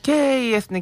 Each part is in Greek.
Και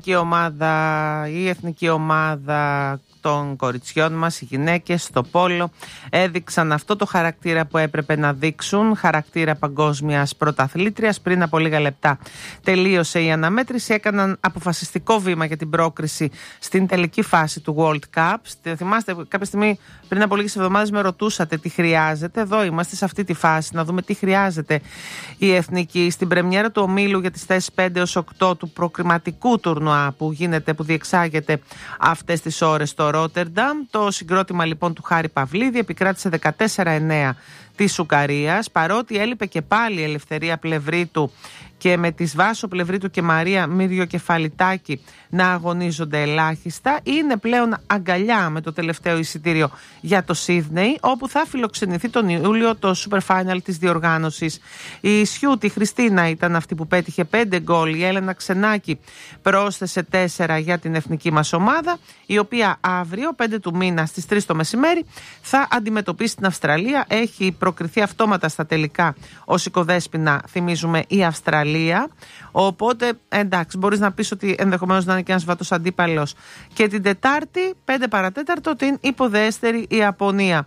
η εθνική ομάδα των κοριτσιών μας, οι γυναίκες στο πόλο, έδειξαν αυτό το χαρακτήρα που έπρεπε να δείξουν, χαρακτήρα παγκόσμιας πρωταθλήτριας. Πριν από λίγα λεπτά τελείωσε η αναμέτρηση, έκαναν αποφασιστικό βήμα για την πρόκριση στην τελική φάση του World Cup. Θυμάστε, κάποια στιγμή πριν από λίγες εβδομάδες με ρωτούσατε τι χρειάζεται. Εδώ είμαστε σε αυτή τη φάση, να δούμε τι χρειάζεται η εθνική. Στην πρεμιέρα του ομίλου για τις θέσεις 5 έως 8 του προκριματικού τουρνουά που διεξάγεται αυτές τις ώρες στο Ρότερνταμ. Το συγκρότημα λοιπόν του Χάρη Παυλίδη επικράτησε 14-9 της Ουκαρίας, παρότι έλειπε και πάλι η Ελευθερία Πλευρίτου και με τις Βάσο Πλευρίτου και Μαρία Μυριοκεφαλιτάκη να αγωνίζονται ελάχιστα. Είναι πλέον αγκαλιά με το τελευταίο εισιτήριο για το Σίδνεϊ, όπου θα φιλοξενηθεί τον Ιούλιο το Super Final της διοργάνωσης. Η Σιούτη Χριστίνα ήταν αυτή που πέτυχε 5 γκολ. Η Έλενα Ξενάκη πρόσθεσε 4 για την εθνική μας ομάδα, η οποία αύριο 5 του μήνα στις 3 το μεσημέρι θα αντιμετωπίσει την Αυστραλία. Έχει προκριθεί αυτόματα στα τελικά ως οικοδέσποινα, θυμίζουμε, η Αυστραλία. Οπότε εντάξει, μπορείς να πεις ότι ενδεχομένως να είναι και ένας βατός αντίπαλος. Και την Τετάρτη 5 παρατέταρτο την υποδέστερη Ιαπωνία.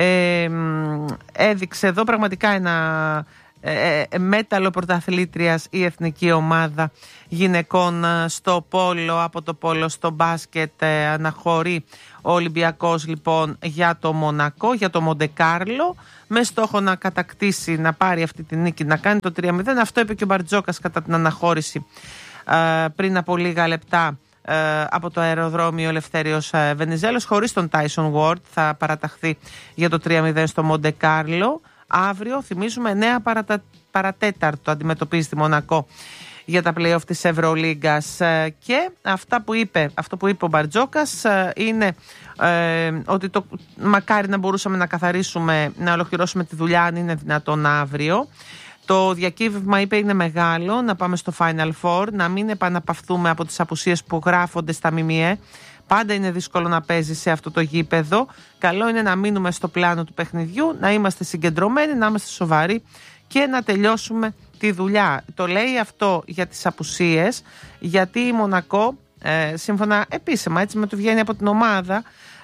Έδειξε εδώ πραγματικά ένα μέταλλο πρωταθλήτριας η εθνική ομάδα γυναικών στο πόλο. Από το πόλο στο μπάσκετ αναχωρεί ο Ολυμπιακός λοιπόν για το Μονακό, για το Μοντεκάρλο, με στόχο να κατακτήσει, να πάρει αυτή τη νίκη, να κάνει το 3-0. Αυτό είπε και ο Μπαρτζόκας κατά την αναχώρηση πριν από λίγα λεπτά από το αεροδρόμιο Ελευθέριος Βενιζέλος. Χωρίς τον Τάισον Ward θα παραταχθεί για το 3-0 στο Μοντεκάρλο. Αύριο, θυμίζουμε, 9 παρατέταρτο αντιμετωπίζει τη Μονακό για τα play-off της Ευρωλίγκας. Και αυτό που είπε ο Μπαρτζόκας είναι ότι μακάρι να μπορούσαμε να καθαρίσουμε, να ολοκληρώσουμε τη δουλειά αν είναι δυνατόν αύριο. Το διακύβευμα, είπε, είναι μεγάλο, να πάμε στο Final Four, να μην επαναπαυθούμε από τις απουσίες που γράφονται στα ΜΜΕ. Πάντα είναι δύσκολο να παίζει σε αυτό το γήπεδο. Καλό είναι να μείνουμε στο πλάνο του παιχνιδιού, να είμαστε συγκεντρωμένοι, να είμαστε σοβαροί και να τελειώσουμε τη δουλειά. Το λέει αυτό για τις απουσίες, γιατί η Μονακό, σύμφωνα επίσημα, έτσι με το βγαίνει από την ομάδα,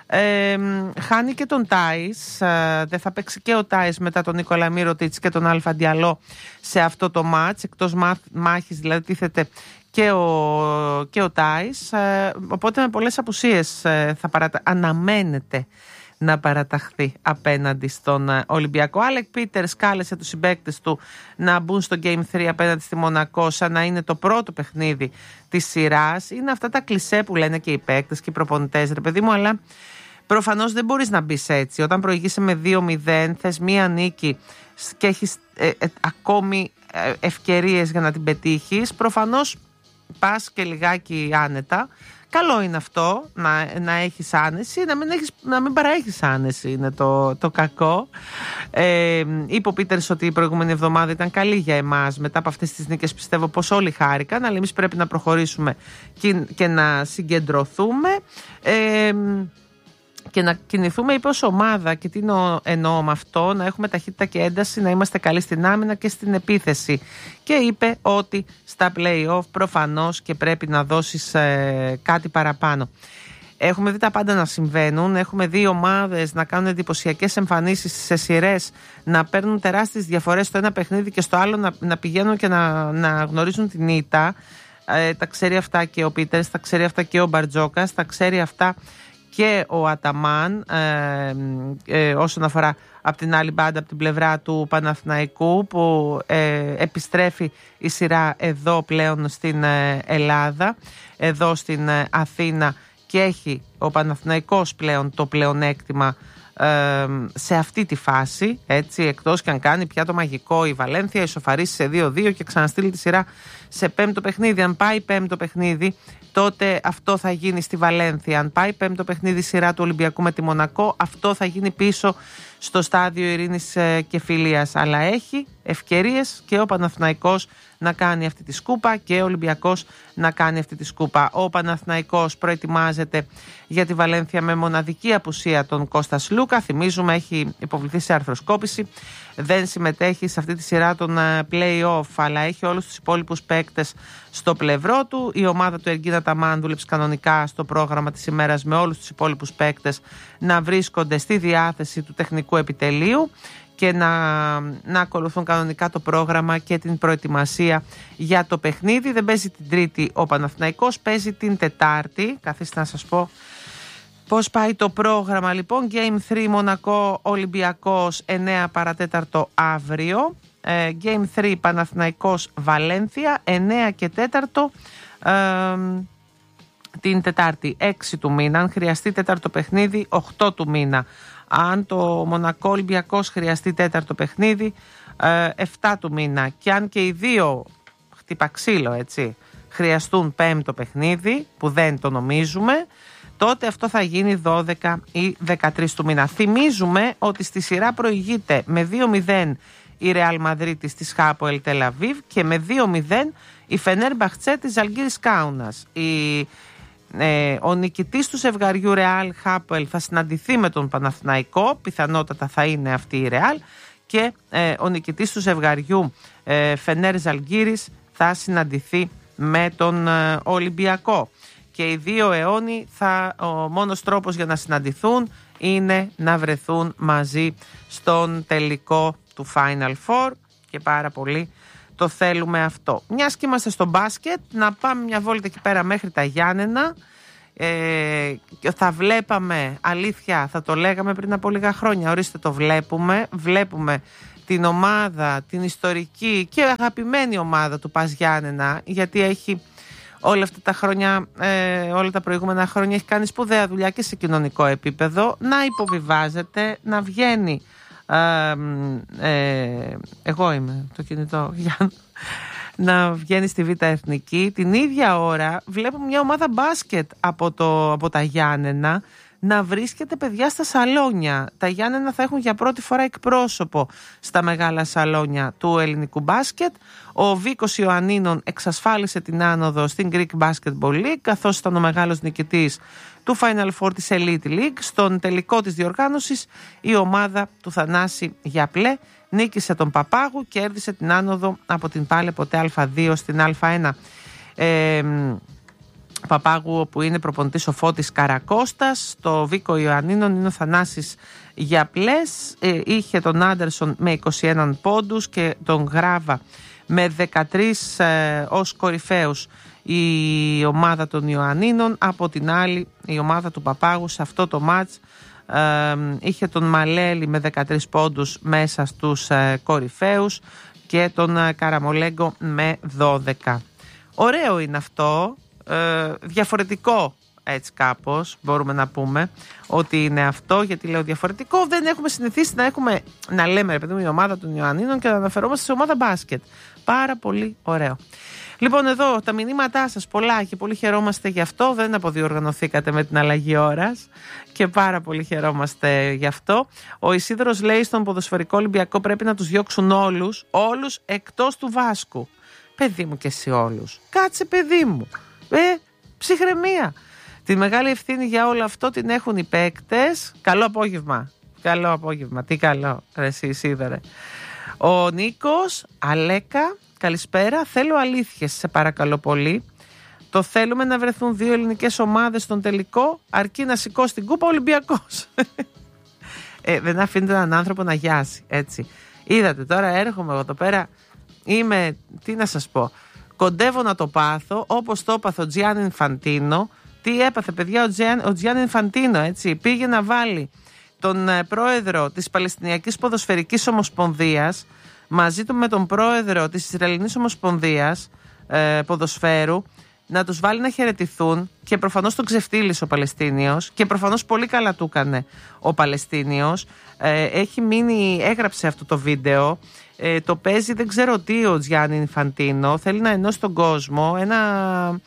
χάνει και τον Τάις. Δεν θα παίξει και ο Τάις μετά τον Νίκολα Μύρωτιτς και τον Αλφα Ντιαλό σε αυτό το μάτς. Εκτός μάχης δηλαδή τίθεται και ο Τάις, οπότε με πολλές απουσίες αναμένεται να παραταχθεί απέναντι στον Ολυμπιακό. Άλεκ Πίτερς κάλεσε τους συμπαίκτες του να μπουν στο Game 3 απέναντι στη Μονακό, σαν να είναι το πρώτο παιχνίδι της σειράς. Είναι αυτά τα κλισέ που λένε και οι παίκτες και οι προπονητές, ρε παιδί μου, αλλά προφανώς δεν μπορείς να μπεις έτσι. Όταν προηγείσαι με 2-0, θες μία νίκη και έχεις ακόμη ευκαιρίες για να την πετύχεις, προφανώς πας και λιγάκι άνετα. Καλό είναι αυτό, να έχεις άνεση, να μην παραέχεις άνεση, είναι το κακό. Είπε ο Πίτερς ότι η προηγούμενη εβδομάδα ήταν καλή για εμάς. Μετά από αυτές τις νίκες πιστεύω πως όλοι χάρηκαν, αλλά εμείς πρέπει να προχωρήσουμε και να συγκεντρωθούμε και να κινηθούμε, είπε, ως ομάδα. Και τι εννοώ με αυτό? Να έχουμε ταχύτητα και ένταση, να είμαστε καλοί στην άμυνα και στην επίθεση. Και είπε ότι στα play-off προφανώς και πρέπει να δώσεις κάτι παραπάνω. Έχουμε δει τα πάντα να συμβαίνουν. Έχουμε δει ομάδες να κάνουν εντυπωσιακές εμφανίσεις σε σειρές, να παίρνουν τεράστιες διαφορές στο ένα παιχνίδι και στο άλλο να πηγαίνουν και να γνωρίζουν την ήττα. Τα ξέρει αυτά και ο Πίτερς, τα ξέρει αυτά και ο Μπαρτζόκας, τα ξέρει αυτά και ο Αταμάν, όσον αφορά από την άλλη μπάντα, από την πλευρά του Παναθηναϊκού, που επιστρέφει η σειρά εδώ πλέον στην Ελλάδα, εδώ στην Αθήνα, και έχει ο Παναθηναϊκός πλέον το πλεονέκτημα σε αυτή τη φάση, έτσι, εκτός και αν κάνει πια το μαγικό η Βαλένθια, ισοφαρίσει σε 2-2 και ξαναστείλει τη σειρά σε πέμπτο παιχνίδι. Αν πάει πέμπτο παιχνίδι, τότε αυτό θα γίνει στη Βαλένθια. Αν πάει πέμπτο παιχνίδι σειρά του Ολυμπιακού με τη Μονακό, αυτό θα γίνει πίσω στο στάδιο ειρήνης και φιλίας, αλλά έχει ευκαιρίες και ο Παναθηναϊκός να κάνει αυτή τη σκούπα και ο Ολυμπιακός να κάνει αυτή τη σκούπα. Ο Παναθηναϊκός προετοιμάζεται για τη Βαλένθια με μοναδική απουσία τον Κώστα Σλούκα. Θυμίζουμε, έχει υποβληθεί σε αρθροσκόπηση, δεν συμμετέχει σε αυτή τη σειρά των play-off, αλλά έχει όλους τους υπόλοιπους παίκτες στο πλευρό του. Η ομάδα του Εργίνα Ταμάν δούλεψε κανονικά στο πρόγραμμα της ημέρας με όλους τους υπόλοιπους παίκτες να βρίσκονται στη διάθεση του τεχνικού επιτελείου και να ακολουθούν κανονικά το πρόγραμμα και την προετοιμασία για το παιχνίδι. Δεν παίζει την Τρίτη ο Παναθηναϊκός, παίζει την Τετάρτη. Καθίστε να σας πω πώς πάει το πρόγραμμα. Λοιπόν, Game 3 Μονακό Ολυμπιακός 9 παρατέταρτο αύριο. Game 3 Παναθηναϊκός Βαλένθια 9 και 4 την Τετάρτη 6 του μήνα. Αν χρειαστεί τέταρτο παιχνίδι 8 του μήνα. Αν το Μονακό Ολυμπιακός χρειαστεί τέταρτο παιχνίδι 7 του μήνα. Και αν και οι δύο, χτύπα ξύλο έτσι, χρειαστούν πέμπτο παιχνίδι, που δεν το νομίζουμε, τότε αυτό θα γίνει 12 ή 13 του μήνα. Θυμίζουμε ότι στη σειρά προηγείται με 2-0 η Ρεάλ Μαδρίτης της Χάποελ Τελαβίβ και με 2-0 η Φενέρμπαχτσε της Ζαλγκίρις Κάουνας. Ο νικητής του ζευγαριού Ρεάλ Χάποελ θα συναντηθεί με τον Παναθηναϊκό, πιθανότατα θα είναι αυτή η Ρεάλ, και ο νικητής του ζευγαριού Φενέρ Ζαλγκίρις θα συναντηθεί με τον Ολυμπιακό. Και οι δύο αιώνιοι, ο μόνος τρόπος για να συναντηθούν είναι να βρεθούν μαζί στον τελικό του Final Four και πάρα πολύ το θέλουμε αυτό. Μιας και είμαστε στο μπάσκετ, να πάμε μια βόλτα εκεί πέρα μέχρι τα Γιάννενα. Θα βλέπαμε, αλήθεια θα το λέγαμε πριν από λίγα χρόνια, ορίστε το βλέπουμε την ομάδα, την ιστορική και αγαπημένη ομάδα του ΠΑΣ Γιάννενα, γιατί έχει όλα αυτά τα χρόνια, όλα τα προηγούμενα χρόνια έχει κάνει σπουδαία δουλειά και σε κοινωνικό επίπεδο, να υποβιβάζεται, να βγαίνει. Εγώ είμαι το κινητό για να βγαίνει στη Β' Εθνική. Την ίδια ώρα βλέπουμε μια ομάδα μπάσκετ από τα Γιάννενα να βρίσκεται, παιδιά, στα σαλόνια. Τα Γιάννενα θα έχουν για πρώτη φορά εκπρόσωπο στα μεγάλα σαλόνια του ελληνικού μπάσκετ. Ο Βίκος Ιωαννίνων εξασφάλισε την άνοδο στην Greek Basketball League, καθώς ήταν ο μεγάλος νικητής του Final Four της Elite League. Στον τελικό της διοργάνωσης η ομάδα του Θανάση Γιαπλέ νίκησε τον Παπάγου και κέρδισε την άνοδο από την πάλε ποτέ Α2 στην Α1. Παπάγου, που είναι προπονητής ο Φώτης Καρακώστας, το Βίκο Ιωαννίνων είναι ο Θανάσης Γιαπλές, είχε τον Άντερσον με 21 πόντους και τον Γράβα με 13 ως κορυφαίους η ομάδα των Ιωαννίνων. Από την άλλη η ομάδα του Παπάγου σε αυτό το μάτς είχε τον Μαλέλη με 13 πόντους μέσα στους κορυφαίους και τον Καραμολέγκο με 12. Ωραίο είναι αυτό, διαφορετικό έτσι κάπως μπορούμε να πούμε ότι είναι αυτό. Γιατί λέω διαφορετικό? Δεν έχουμε συνηθίσει να λέμε ρε παιδί μου η ομάδα των Ιωαννίνων και να αναφερόμαστε σε ομάδα μπάσκετ. Πάρα πολύ ωραίο. Λοιπόν, εδώ τα μηνύματά σας πολλά και πολύ χαιρόμαστε γι' αυτό. Δεν αποδιοργανωθήκατε με την αλλαγή ώρας και πάρα πολύ χαιρόμαστε γι' αυτό. Ο Ισίδωρος λέει στον ποδοσφαιρικό Ολυμπιακό πρέπει να τους διώξουν όλους εκτός του Βάσκου. Παιδί μου και εσύ όλους. Κάτσε παιδί μου. Ψυχραιμία. Τη μεγάλη ευθύνη για όλο αυτό την έχουν οι παίκτες. Καλό απόγευμα. Καλό απόγευμα. Τι καλό ρε εσύ Ισίδωρε. Ο Νίκος, Αλέκα, καλησπέρα. Θέλω αλήθειες, σε παρακαλώ πολύ. Το θέλουμε να βρεθούν δύο ελληνικές ομάδες στον τελικό, αρκεί να σηκώσει την κούπα Ολυμπιακός. Δεν αφήνεται έναν άνθρωπο να γιάσει, έτσι. Είδατε, τώρα έρχομαι εγώ εδώ πέρα. Είμαι, τι να σας πω, κοντεύω να το πάθω, όπως το έπαθε ο Τζιάννη Ινφαντίνο. Τι έπαθε, παιδιά, ο Τζιάννη Ινφαντίνο, έτσι. Πήγε να βάλει τον πρόεδρο της Παλαιστινιακής Ποδοσφαιρικής Ομοσπονδίας μαζί του με τον πρόεδρο της Ισραηλινής Ομοσπονδίας Ποδοσφαίρου, να τους βάλει να χαιρετηθούν, και προφανώς τον ξεφτύλισε ο Παλαιστίνιος και προφανώς πολύ καλά του έκανε ο Παλαιστίνιος. Έχει μείνει, έγραψε αυτό το βίντεο, το παίζει δεν ξέρω τι ο Τζιάννη Ινφαντίνο, θέλει να ενώσει τον κόσμο,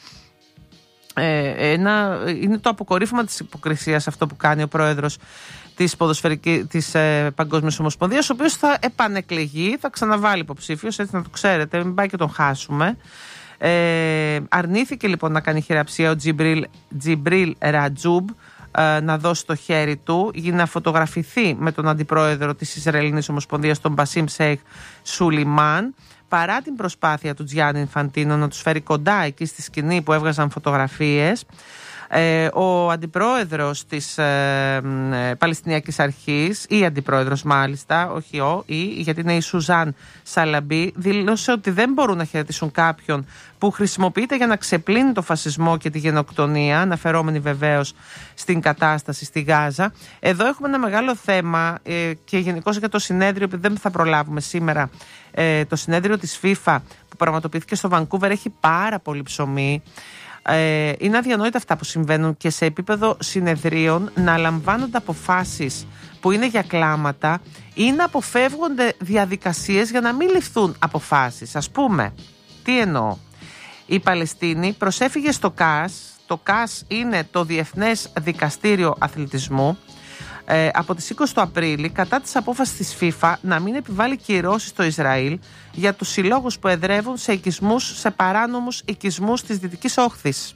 είναι το αποκορύφωμα της υποκρισίας αυτό που κάνει ο πρόεδρος της Παγκόσμιας Ομοσπονδίας, ο οποίος θα επανεκλεγεί, θα ξαναβάλει υποψήφιος, έτσι να το ξέρετε, μην πάει και τον χάσουμε. Αρνήθηκε λοιπόν να κάνει χειραψία ο Τζιμπρίλ Ρατζούμπ, να δώσει το χέρι του για να φωτογραφηθεί με τον αντιπρόεδρο της Ισραηλινής Ομοσπονδίας, τον Μπασίμ Σέιχ Σουλιμάν, παρά την προσπάθεια του Τζιάννη Ινφαντίνο να τους φέρει κοντά εκεί στη σκηνή που έβγαζαν φωτογραφίες. Ο αντιπρόεδρος της Παλαιστινιακής Αρχής, ή αντιπρόεδρος μάλιστα, όχι γιατί είναι η Σουζάν Σαλαμπή, δήλωσε ότι δεν μπορούν να χαιρετήσουν κάποιον που χρησιμοποιείται για να ξεπλύνει το φασισμό και τη γενοκτονία, αναφερόμενοι βεβαίως στην κατάσταση στη Γάζα. Εδώ έχουμε ένα μεγάλο θέμα και γενικώς για το συνέδριο, επειδή δεν θα προλάβουμε σήμερα, το συνέδριο της FIFA που πραγματοποιήθηκε στο Βανκούβερ έχει πάρα πολύ ψωμί. Είναι αδιανόητα αυτά που συμβαίνουν και σε επίπεδο συνεδρίων, να λαμβάνονται αποφάσεις που είναι για κλάματα ή να αποφεύγονται διαδικασίες για να μην ληφθούν αποφάσεις. Ας πούμε, τι εννοώ? Η Παλαιστίνη προσέφυγε στο ΚΑΣ. Το ΚΑΣ είναι το Διεθνές Δικαστήριο Αθλητισμού, από τις 20 του Απρίλη κατά της απόφασης της FIFA να μην επιβάλλει κυρώσεις στο Ισραήλ για τους συλλόγους που εδρεύουν σε παράνομους οικισμούς της Δυτικής Όχθης.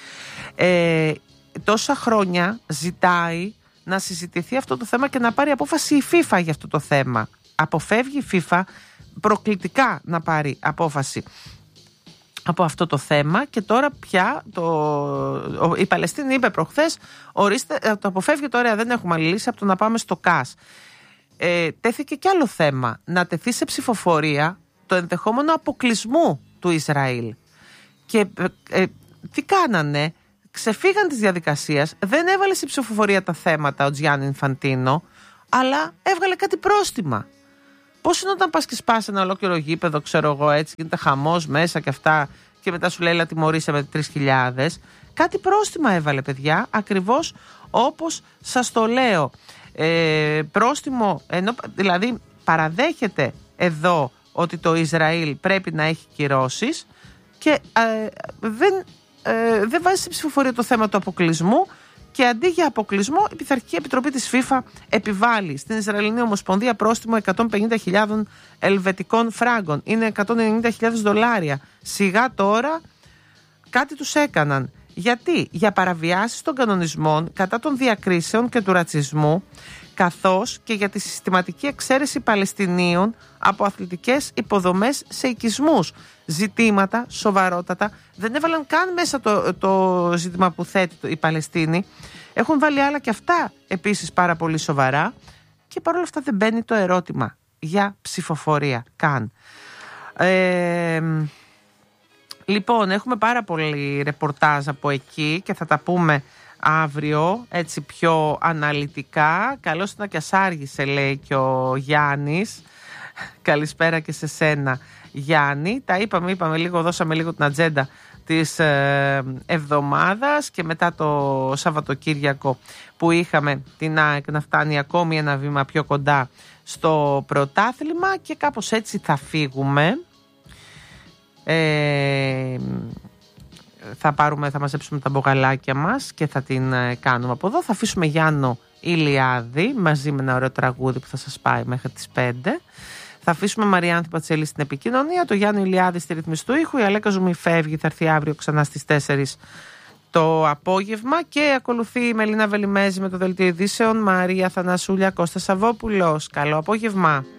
Τόσα χρόνια ζητάει να συζητηθεί αυτό το θέμα και να πάρει απόφαση η FIFA για αυτό το θέμα. Αποφεύγει η FIFA προκλητικά να πάρει απόφαση από αυτό το θέμα και τώρα πια η Παλαιστίνη είπε προχθές, ορίστε, το αποφεύγει τώρα, δεν έχουμε άλλη λύση από το να πάμε στο ΚΑΣ. Τέθηκε κι άλλο θέμα, να τεθεί σε ψηφοφορία το ενδεχόμενο αποκλεισμού του Ισραήλ. Και τι κάνανε? Ξεφύγαν της διαδικασίας, δεν έβαλε σε ψηφοφορία τα θέματα ο Τζιάννη Ινφαντίνο, αλλά έβγαλε κάτι πρόστιμα. Πώς είναι όταν πας και σπάς ένα ολόκληρο γήπεδο, ξέρω εγώ, έτσι, γίνεται χαμός μέσα και αυτά, και μετά σου λέει, έλα τιμωρήσε με 3.000. Κάτι πρόστιμα έβαλε, παιδιά, ακριβώς όπως σας το λέω. Πρόστιμο, δηλαδή παραδέχεται εδώ ότι το Ισραήλ πρέπει να έχει κυρώσεις και δεν βάζει σε ψηφοφορία το θέμα του αποκλεισμού. Και αντί για αποκλεισμό, η Πειθαρχική Επιτροπή της FIFA επιβάλλει στην Ισραηλινή Ομοσπονδία πρόστιμο 150.000 ελβετικών φράγκων. Είναι $190.000. Σιγά τώρα κάτι τους έκαναν. Γιατί? Για παραβιάσεις των κανονισμών κατά των διακρίσεων και του ρατσισμού, καθώς και για τη συστηματική εξαίρεση Παλαιστινίων από αθλητικές υποδομές σε οικισμούς. Ζητήματα σοβαρότατα. Δεν έβαλαν καν μέσα το ζήτημα που θέτει η Παλαιστίνη. Έχουν βάλει άλλα και αυτά επίσης πάρα πολύ σοβαρά και παρόλα αυτά δεν μπαίνει το ερώτημα για ψηφοφορία καν. Λοιπόν, έχουμε πάρα πολύ ρεπορτάζ από εκεί και θα τα πούμε αύριο έτσι πιο αναλυτικά. Καλώς ήταν και ας άργησε, λέει και ο Γιάννης. Καλησπέρα και σε σένα, Γιάννη. Τα είπαμε λίγο, δώσαμε λίγο την ατζέντα της εβδομάδας και μετά το Σαββατοκύριακο που είχαμε την ΑΕΚ να φτάνει ακόμη ένα βήμα πιο κοντά στο πρωτάθλημα και κάπως έτσι θα φύγουμε. Θα μαζέψουμε τα μπογαλάκια μας και θα την κάνουμε από εδώ. Θα αφήσουμε Γιάννο Ηλιάδη μαζί με ένα ωραίο τραγούδι που θα σας πάει μέχρι τις 5. Θα αφήσουμε Μαριάνθη Πατσέλη στην επικοινωνία, το Γιάννη Ηλιάδη στη ρυθμιστή του ήχου. Η Αλέκα Ζουμί φεύγει, θα έρθει αύριο ξανά στις 4 το απόγευμα και ακολουθεί η Μελίνα Βελιμέζη με το Δελτίο Ειδήσεων, Μαρία Θανασούλια, Κώστας Σαββόπουλος. Καλό απόγευμα.